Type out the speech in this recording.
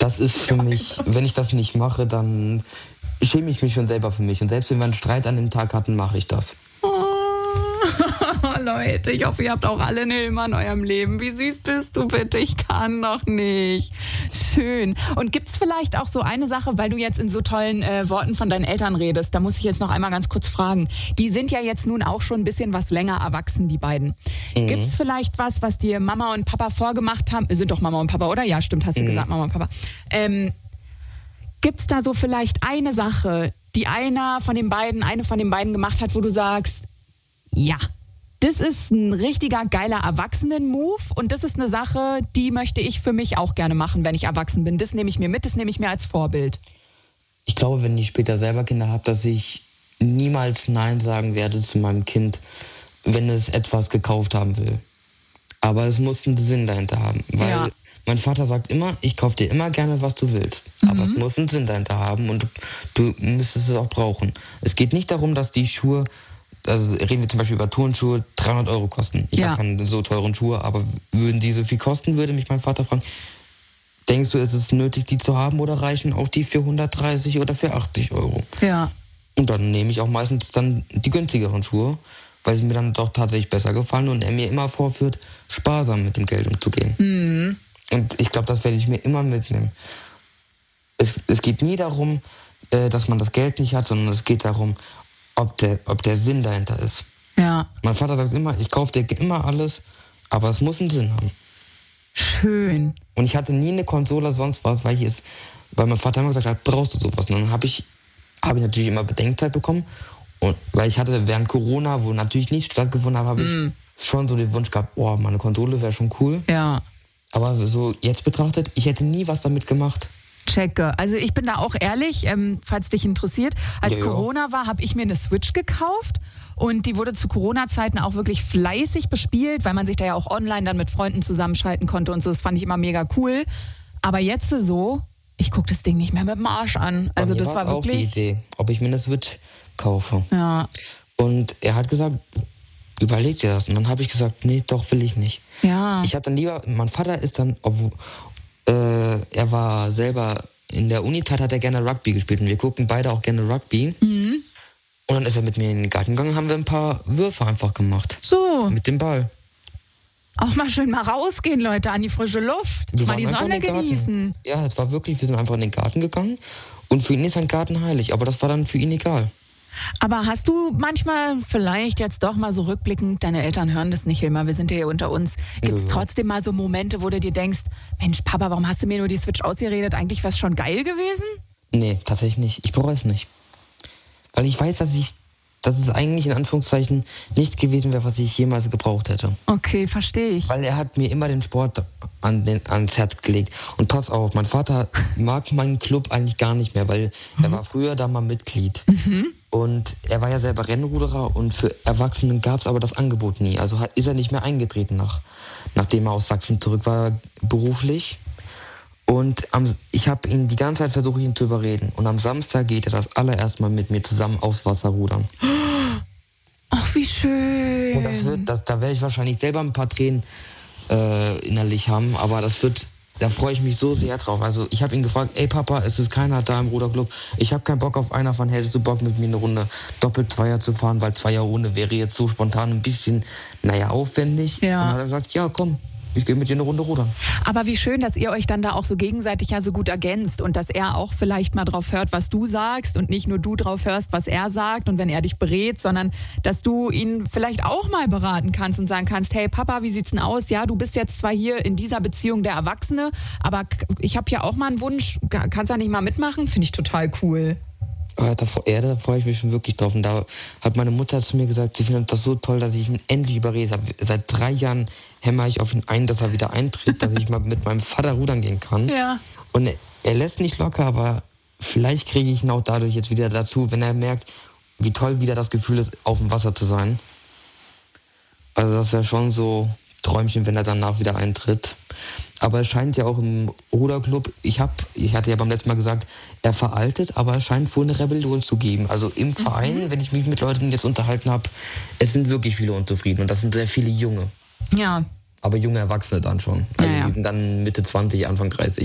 das ist für mich, wenn ich das nicht mache, dann schäme ich mich schon selber für mich. Und selbst wenn wir einen Streit an dem Tag hatten, mache ich das. Leute, ich hoffe, ihr habt auch alle eine Hilma in eurem Leben. Wie süß bist du bitte? Ich kann doch nicht. Schön. Und gibt's vielleicht auch so eine Sache, weil du jetzt in so tollen Worten von deinen Eltern redest, da muss ich jetzt noch einmal ganz kurz fragen. Die sind ja jetzt nun auch schon ein bisschen was länger erwachsen, die beiden. Gibt's vielleicht was dir Mama und Papa vorgemacht haben? Sind doch Mama und Papa, oder? Ja, stimmt, hast du gesagt, Mama und Papa. Gibt's da so vielleicht eine Sache, die eine von den beiden gemacht hat, wo du sagst, ja, das ist ein richtiger geiler Erwachsenen-Move und das ist eine Sache, die möchte ich für mich auch gerne machen, wenn ich erwachsen bin. Das nehme ich mir mit, das nehme ich mir als Vorbild. Ich glaube, wenn ich später selber Kinder habe, dass ich niemals Nein sagen werde zu meinem Kind, wenn es etwas gekauft haben will. Aber es muss einen Sinn dahinter haben, weil mein Vater sagt immer, ich kaufe dir immer gerne, was du willst. Aber es muss einen Sinn dahinter haben und du müsstest es auch brauchen. Es geht nicht darum, dass die Schuhe, also reden wir zum Beispiel über Turnschuhe, 300 Euro kosten. Ich habe keine so teuren Schuhe, aber würden die so viel kosten, würde mich mein Vater fragen, denkst du, ist es nötig, die zu haben oder reichen auch die für 130 oder für 80 Euro? Ja. Und dann nehme ich auch meistens dann die günstigeren Schuhe, weil sie mir dann doch tatsächlich besser gefallen und er mir immer vorführt, sparsam mit dem Geld umzugehen. Mhm. Und ich glaube, das werde ich mir immer mitnehmen. Es geht nie darum, dass man das Geld nicht hat, sondern es geht darum, ob der Sinn dahinter ist. Ja. Mein Vater sagt immer, ich kaufe dir immer alles, aber es muss einen Sinn haben. Schön. Und ich hatte nie eine Konsole, sonst was, weil mein Vater immer gesagt hat, brauchst du sowas? Und dann habe ich natürlich immer Bedenkzeit bekommen. Und weil ich hatte während Corona, wo natürlich nicht stattgefunden hat, habe ich schon so den Wunsch gehabt, meine Konsole wäre schon cool. Ja. Aber so jetzt betrachtet, ich hätte nie was damit gemacht. Checke. Also ich bin da auch ehrlich, falls dich interessiert, als Corona war, habe ich mir eine Switch gekauft und die wurde zu Corona-Zeiten auch wirklich fleißig bespielt, weil man sich da ja auch online dann mit Freunden zusammenschalten konnte und so. Das fand ich immer mega cool. Aber jetzt so, ich gucke das Ding nicht mehr mit dem Arsch an. Also das war wirklich auch die Idee, ob ich mir eine Switch kaufe. Ja. Und er hat gesagt, überleg dir das. Und dann habe ich gesagt, nee, doch, will ich nicht. Ja. Ich habe dann lieber, mein Vater ist dann, er war selber in der Unizeit, hat er gerne Rugby gespielt und wir gucken beide auch gerne Rugby. Und dann ist er mit mir in den Garten gegangen, haben wir ein paar Würfe einfach gemacht. So. Mit dem Ball. Auch mal schön mal rausgehen, Leute, an die frische Luft. Mal die Sonne genießen. Ja, es war wirklich, wir sind einfach in den Garten gegangen und für ihn ist ein Garten heilig, aber das war dann für ihn egal. Aber hast du manchmal vielleicht jetzt doch mal so rückblickend, deine Eltern hören das nicht immer, wir sind ja hier unter uns, gibt es trotzdem mal so Momente, wo du dir denkst, Mensch Papa, warum hast du mir nur die Switch ausgeredet, eigentlich wäre es schon geil gewesen? Nee, tatsächlich nicht. Ich bereue es nicht. Weil ich weiß, dass es eigentlich in Anführungszeichen nichts gewesen wäre, was ich jemals gebraucht hätte. Okay, verstehe ich. Weil er hat mir immer den Sport ans Herz gelegt. Und pass auf, mein Vater mag meinen Club eigentlich gar nicht mehr, weil er war früher da mal Mitglied. Und er war ja selber Rennruderer und für Erwachsene gab es aber das Angebot nie. Also ist er nicht mehr eingetreten, nachdem er aus Sachsen zurück war beruflich. Und ich habe ihn die ganze Zeit versucht, ihn zu überreden. Und am Samstag geht er das allererste Mal mit mir zusammen aufs Wasser rudern. Ach, wie schön. Und da werde ich wahrscheinlich selber ein paar Tränen innerlich haben, aber da freue ich mich so sehr drauf. Also ich habe ihn gefragt, ey Papa, es ist keiner da im Ruderclub. Ich habe keinen Bock auf einer von, hättest du Bock mit mir eine Runde Doppel-Zweier zu fahren, weil Zweier-Runde wäre jetzt so spontan ein bisschen, aufwendig. Ja. Und dann hat er gesagt, ja komm, ich gehe mit dir eine Runde rudern. Aber wie schön, dass ihr euch dann da auch so gegenseitig ja so gut ergänzt und dass er auch vielleicht mal drauf hört, was du sagst und nicht nur du drauf hörst, was er sagt und wenn er dich berät, sondern dass du ihn vielleicht auch mal beraten kannst und sagen kannst, hey Papa, wie sieht's denn aus? Ja, du bist jetzt zwar hier in dieser Beziehung der Erwachsene, aber ich habe hier auch mal einen Wunsch, kannst du nicht mal mitmachen? Finde ich total cool. Da freue ich mich schon wirklich drauf. Und da hat meine Mutter zu mir gesagt, sie findet das so toll, dass ich ihn endlich überredet habe. Seit 3 Jahren hämmer ich auf ihn ein, dass er wieder eintritt, dass ich mal mit meinem Vater rudern gehen kann. Ja. Und er lässt nicht locker, aber vielleicht kriege ich ihn auch dadurch jetzt wieder dazu, wenn er merkt, wie toll wieder das Gefühl ist, auf dem Wasser zu sein. Also das wäre schon so Träumchen, wenn er danach wieder eintritt. Aber es scheint ja auch im Ruderclub, ich hatte ja beim letzten Mal gesagt, er veraltet, aber es scheint wohl eine Rebellion zu geben. Also im Verein, wenn ich mich mit Leuten jetzt unterhalten habe, es sind wirklich viele unzufrieden und das sind sehr viele Junge. Ja. Aber junge Erwachsene dann schon. Also die sind dann Mitte 20, Anfang 30.